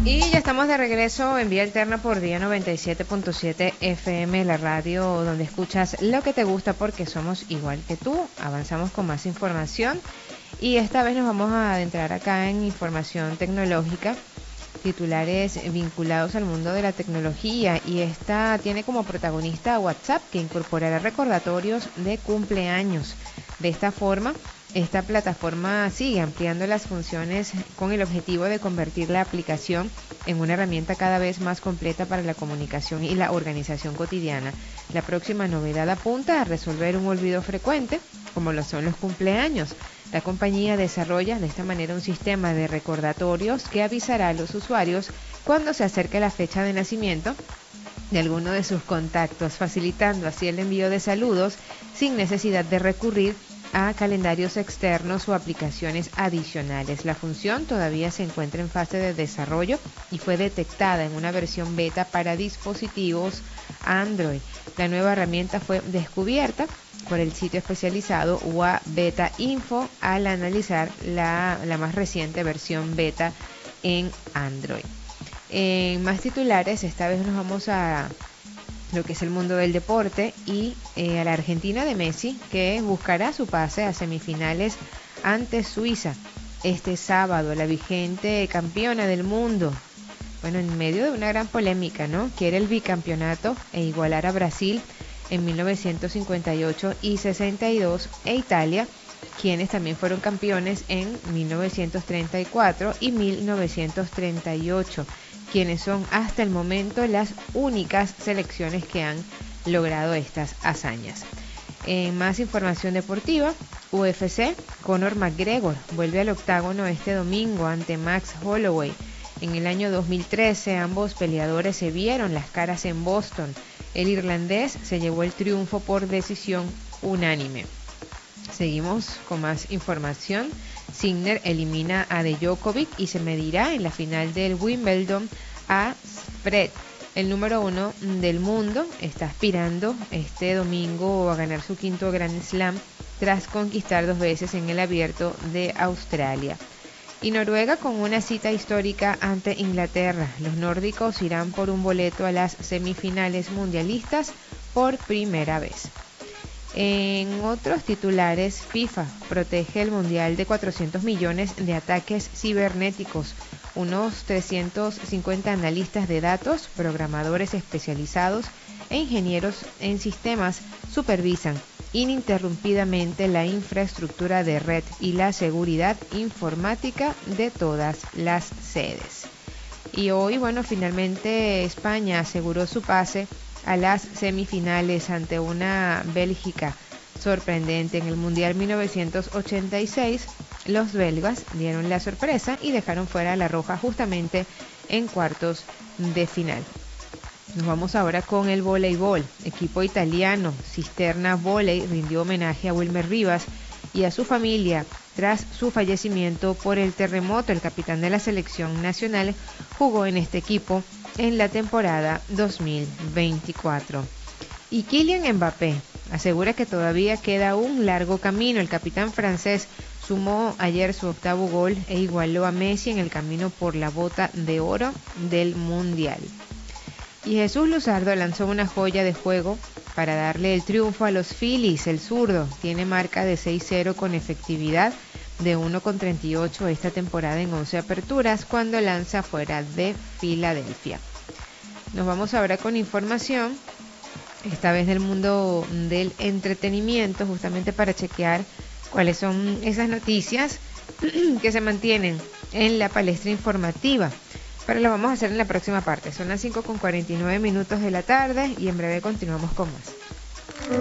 Y ya estamos de regreso en Vía Alterna por Día 97.7 FM, la radio donde escuchas lo que te gusta porque somos igual que tú. Avanzamos con más información y esta vez nos vamos a adentrar acá en información tecnológica, titulares vinculados al mundo de la tecnología, y esta tiene como protagonista a WhatsApp, que incorporará recordatorios de cumpleaños. De esta forma, esta plataforma sigue ampliando las funciones con el objetivo de convertir la aplicación en una herramienta cada vez más completa para la comunicación y la organización cotidiana. La próxima novedad apunta a resolver un olvido frecuente, como lo son los cumpleaños. La compañía desarrolla de esta manera un sistema de recordatorios que avisará a los usuarios cuando se acerque la fecha de nacimiento de alguno de sus contactos, facilitando así el envío de saludos sin necesidad de recurrir a calendarios externos o aplicaciones adicionales. La función todavía se encuentra en fase de desarrollo y fue detectada en una versión beta para dispositivos Android. La nueva herramienta fue descubierta por el sitio especializado UA Beta Info al analizar la más reciente versión beta en Android. En más titulares, esta vez nos vamos a lo que es el mundo del deporte y a la Argentina de Messi, que buscará su pase a semifinales ante Suiza este sábado, la vigente campeona del mundo. Bueno, en medio de una gran polémica, ¿no? Quiere el bicampeonato e igualar a Brasil en 1958 y 62 e Italia, quienes también fueron campeones en 1934 y 1938, quienes son hasta el momento las únicas selecciones que han logrado estas hazañas. En más información deportiva, UFC, Conor McGregor vuelve al octágono este domingo ante Max Holloway. En el año 2013 ambos peleadores se vieron las caras en Boston. El irlandés se llevó el triunfo por decisión unánime. Seguimos con más información. Sinner elimina a Djokovic y se medirá en la final del Wimbledon a Fred. El número 1 del mundo está aspirando este domingo a ganar su quinto Grand Slam tras conquistar 2 veces en el Abierto de Australia. Y Noruega con una cita histórica ante Inglaterra. Los nórdicos irán por un boleto a las semifinales mundialistas por primera vez. En otros titulares, FIFA protege el mundial de 400 millones de ataques cibernéticos. Unos 350 analistas de datos, programadores especializados e ingenieros en sistemas supervisan ininterrumpidamente la infraestructura de red y la seguridad informática de todas las sedes. Y hoy, bueno, finalmente España aseguró su pase a las semifinales ante una Bélgica sorprendente. En el Mundial 1986, los belgas dieron la sorpresa y dejaron fuera a la Roja justamente en cuartos de final. Nos vamos ahora con el voleibol. Equipo italiano Cisterna Volley rindió homenaje a Wilmer Rivas y a su familia tras su fallecimiento por el terremoto. El capitán de la selección nacional jugó en este equipo en la temporada 2024. Y Kylian Mbappé asegura que todavía queda un largo camino. El capitán francés sumó ayer su 8º gol e igualó a Messi en el camino por la bota de oro del Mundial. Y Jesús Luzardo lanzó una joya de juego para darle el triunfo a los Phillies. El zurdo tiene marca de 6-0 con efectividad de 1,38 esta temporada en 11 aperturas cuando lanza fuera de Filadelfia. Nos vamos ahora con información, esta vez del mundo del entretenimiento, justamente para chequear cuáles son esas noticias que se mantienen en la palestra informativa. Pero lo vamos a hacer en la próxima parte. Son las 5:49 de la tarde y en breve continuamos con más.